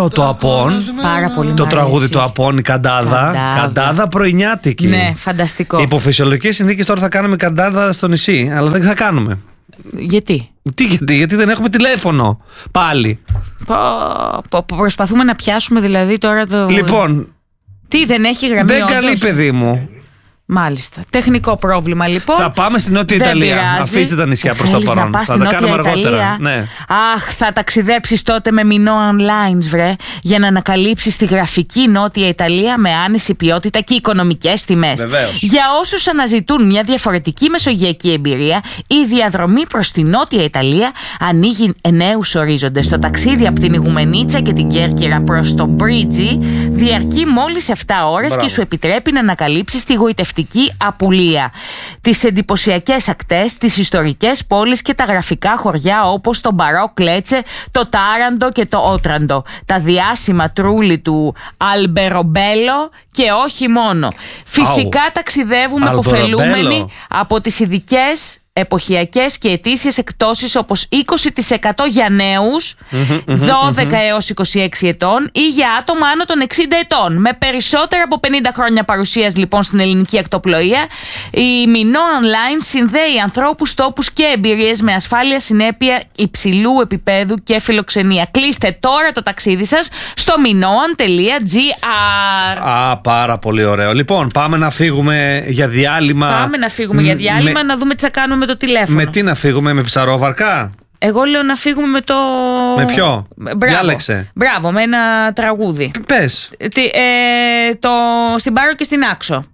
ωραίο το Απόν. Πάρα πολύ Το τραγούδι του Απόν, η Καντάδα. Καντάδα πρωινιάτικη. Ναι, φανταστικό. Υπό φυσιολογικές συνθήκες τώρα θα κάνουμε καντάδα στο νησί, αλλά δεν θα κάνουμε. Γιατί? Γιατί δεν έχουμε τηλέφωνο. Πάλι. Προσπαθούμε να πιάσουμε δηλαδή τώρα το. Λοιπόν. Τι, δεν έχει γραμμή? Δεν καλεί, παιδί μου. Μάλιστα. Τεχνικό πρόβλημα λοιπόν. Θα πάμε στην Νότια Ιταλία. Αφήστε τα νησιά προς το παρόν. Θα τα κάνουμε αργότερα. Ναι. Αχ, θα ταξιδέψεις τότε με Minoan Lines, βρε, για να ανακαλύψεις τη γραφική Νότια Ιταλία με άνηση ποιότητα και οικονομικές τιμές. Βεβαίως. Για όσους αναζητούν μια διαφορετική μεσογειακή εμπειρία, η διαδρομή προς τη Νότια Ιταλία ανοίγει νέους ορίζοντες. Το ταξίδι από την Ιγουμενίτσα και την Κέρκυρα προς το Μπρίτζι διαρκεί μόλις 7 ώρες και σου επιτρέπει να ανακαλύψεις τη γοητευτική Απουλία, τις εντυπωσιακές ακτές, τις ιστορικές πόλεις και τα γραφικά χωριά όπως το Μπαρό Κλέτσε, το Τάραντο και το Ότραντο, τα διάσημα τρούλι του Αλμπερομπέλο και όχι μόνο. Φυσικά ταξιδεύουμε αποφελούμενοι από τις ειδικές εποχιακές και ετήσιες εκτόσεις όπως 20% για νέους 12 έως 26 ετών ή για άτομα άνω των 60 ετών. Με περισσότερα από 50 χρόνια παρουσίας λοιπόν στην ελληνική ακτοπλοεία, η Minoan Line συνδέει ανθρώπους, τόπους και εμπειρίες με ασφάλεια, συνέπεια υψηλού επίπεδου και φιλοξενία. Κλείστε τώρα το ταξίδι σας στο minoan.gr. Πάρα πολύ ωραίο. Λοιπόν, πάμε να φύγουμε για διάλειμμα. Να δούμε τι θα κάνουμε με το τηλέφωνο. Με τι να φύγουμε, με ψαρόβαρκα? Εγώ λέω να φύγουμε με το. Με ποιο? Διάλεξε. Μπράβο, με ένα τραγούδι. Πες. Στην Πάρο και στην Άξο.